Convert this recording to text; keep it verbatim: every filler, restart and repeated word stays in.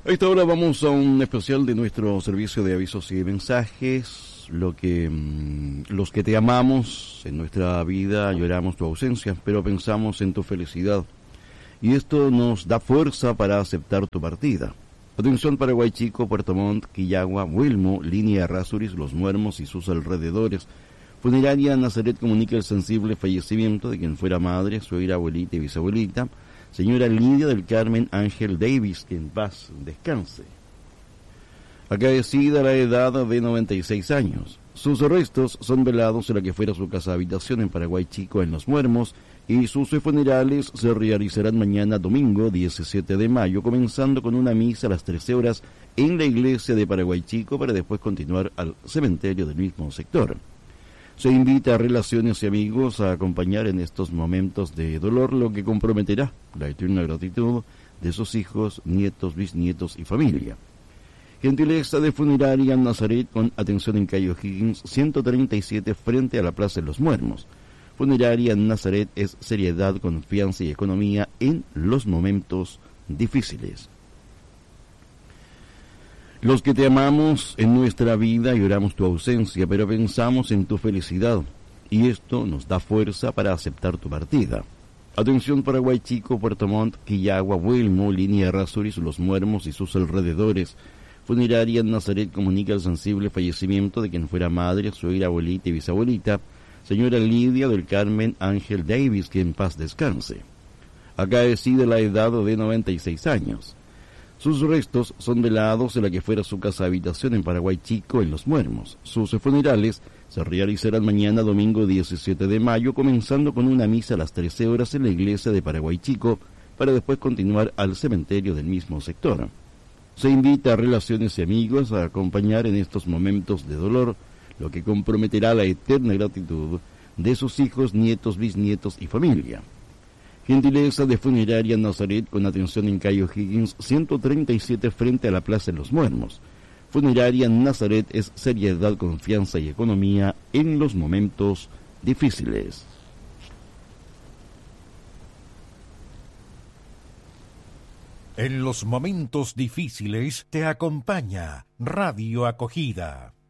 A esta hora vamos a un especial de nuestro servicio de avisos y mensajes. Lo que, mmm, los que te amamos en nuestra vida lloramos tu ausencia, pero pensamos en tu felicidad. Y esto nos da fuerza para aceptar tu partida. Atención Paraguay Chico, Puerto Montt, Quillagua, Huelmo, Línea Errázuriz, Los Muermos y sus alrededores. Funeraria Nazaret comunica el sensible fallecimiento de quien fuera madre, suegra, abuelita y bisabuelita, señora Lidia del Carmen Ángel Davis, que en paz descanse. Acaecida a la edad de noventa y seis años. Sus restos son velados en la que fuera su casa habitación en Paraguay Chico, en Los Muermos, y sus funerales se realizarán mañana domingo diecisiete de mayo, comenzando con una misa a las trece horas en la iglesia de Paraguay Chico para después continuar al cementerio del mismo sector. Se invita a relaciones y amigos a acompañar en estos momentos de dolor, lo que comprometerá la eterna gratitud de sus hijos, nietos, bisnietos y familia. Gentileza de Funeraria Nazaret con atención en calle O'Higgins ciento treinta y siete frente a la Plaza de los Muermos. Funeraria Nazaret es seriedad, confianza y economía en los momentos difíciles. Los que te amamos en nuestra vida lloramos tu ausencia, pero pensamos en tu felicidad, y esto nos da fuerza para aceptar tu partida. Atención Paraguay Chico, Puerto Montt, Quillagua, Huelmo, Línea Errázuriz, Los Muermos y sus alrededores. Funeraria Nazaret comunica el sensible fallecimiento de quien fuera madre, suegra, abuelita y bisabuelita, señora Lidia del Carmen Ángel Davis, que en paz descanse. Acaecida la edad de noventa y seis años. Sus restos son velados en la que fuera su casa habitación en Paraguay Chico, en Los Muermos. Sus funerales se realizarán mañana domingo diecisiete de mayo, comenzando con una misa a las trece horas en la iglesia de Paraguay Chico, para después continuar al cementerio del mismo sector. Se invita a relaciones y amigos a acompañar en estos momentos de dolor, lo que comprometerá la eterna gratitud de sus hijos, nietos, bisnietos y familia. Gentileza de Funeraria Nazaret con atención en calle O'Higgins ciento treinta y siete frente a la Plaza de los Muermos. Funeraria Nazaret es seriedad, confianza y economía en los momentos difíciles. En los momentos difíciles te acompaña Radio Acogida.